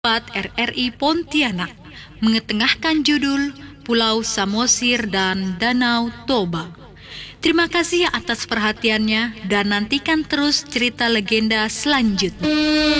RRI Pontianak mengetengahkan judul Pulau Samosir dan Danau Toba. Terima kasih atas perhatiannya dan nantikan terus cerita legenda selanjutnya.